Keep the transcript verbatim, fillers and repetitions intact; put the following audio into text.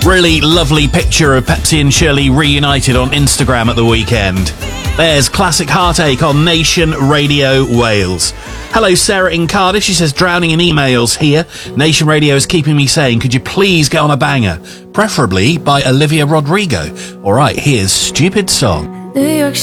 Really lovely picture of Pepsi and Shirley reunited on Instagram at the weekend. There's Classic Heartache on Nation Radio Wales. Hello, Sarah in Cardiff. She says, drowning in emails here. Nation Radio is keeping me saying, could you please get on a banger? Preferably by Olivia Rodrigo. All right, here's Stupid Song. New York